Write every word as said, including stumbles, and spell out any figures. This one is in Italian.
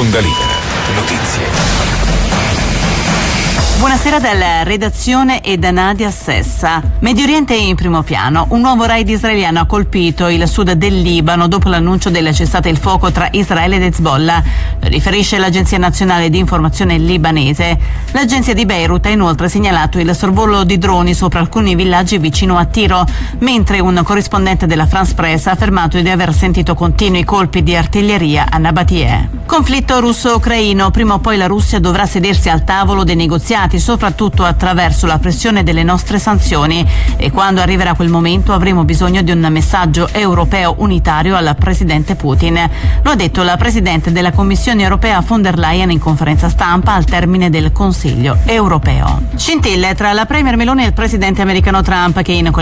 Onda Libera. Notizie. Buonasera dalla redazione e da Nadia Sessa. Medio Oriente in primo piano. Un nuovo raid israeliano ha colpito il sud del Libano dopo l'annuncio del cessate il fuoco tra Israele ed Hezbollah. Lo riferisce l'Agenzia Nazionale di Informazione libanese. L'agenzia di Beirut ha inoltre segnalato il sorvolo di droni sopra alcuni villaggi vicino a Tiro, mentre un corrispondente della France Press ha affermato di aver sentito continui colpi di artiglieria a Nabatie. Conflitto russo-ucraino. Prima o poi la Russia dovrà sedersi al tavolo dei negoziati, soprattutto attraverso la pressione delle nostre sanzioni, e quando arriverà quel momento avremo bisogno di un messaggio europeo unitario al presidente Putin. Lo ha detto la presidente della Commissione europea von der Leyen in conferenza stampa al termine del Consiglio europeo. Scintille tra la premier Meloni e il presidente americano Trump, che in